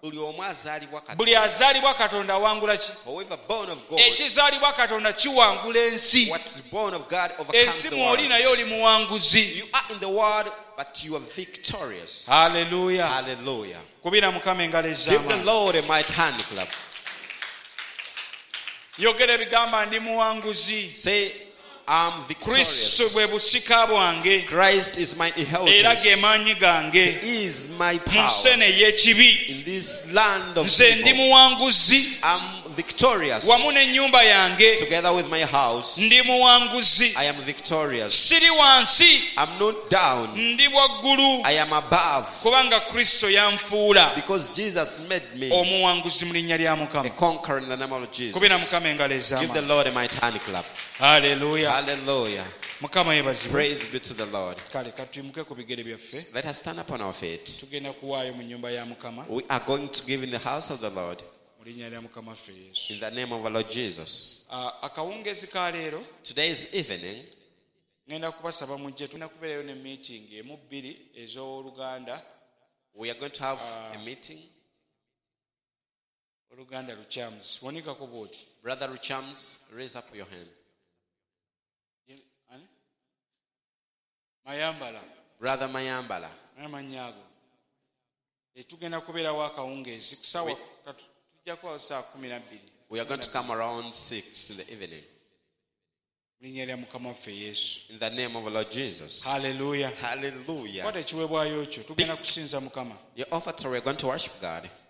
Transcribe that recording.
buli azaalibwa Katonda awangula ki? Ekizaalibwa Katonda kiwangula ensi. Ensi mw'oli naye oli muwanguzi. But you are victorious. Hallelujah. Hallelujah. Kubira Mukama engalo Give the ez'amaanyi. Lord a mighty hand clap. Yogera ebigamba ndi muwanguzi. Say, I'm victorious. Kristo bwe busika bwange. Christ is my Era inheritance. ge maanyi gange. He is my Mu power. nsene y'ekibi. In this land of Nze ndi evil, muwanguzi. I'm victorious. Wamu n'ennyumba yange. Together with my house, Ndi muwanguzi. I am victorious. Siri wansi. I'm not down. Ndi waggulu. I am above. Kubanga Kristo yanfuula Because Jesus made me omuwanguzi mu linnya lya a Mukama. conqueror in the name of Jesus. Kubira Mukama engalo Give the ez'amaanyi. Lord a mighty hand clap. Hallelujah. Hallelujah. Mukama yeebazibwe. Praise be to the Lord. Kale katuyimuke ku bigere byaffe. Let us stand upon our feet. Tugenda kuwaayo mu nnyumba ya Mukama. We are going to give in the house of the Lord. Mu linnya lya Mukama ffe Yesu. In the name of our Lord Jesus. Akawungeezi ka leero Today's evening, ngenda kubasaba mujje tulina kubeerayo ne meeting emu bbiri ez'Oluganda. we are going to have a meeting. Oluganda Luchams. Wanikako bw'oti. Brother Ruchams, raise up your hand. Ani? Mayambala. Brother Mayambala. Amannya ago. Tugenda kubeerawo akawungeezi ku ssaawa ssatu. Tujja kubawo ssaawa 12. We are going to come around 6 in the evening. Mu linnya lya Mukama waffe Yesu. In the name of our Lord Jesus. Hallelujah. Hallelujah. Kwata ekiweebwayo kyo tugenda kusinza Mukama. Your offer, we're going to worship God.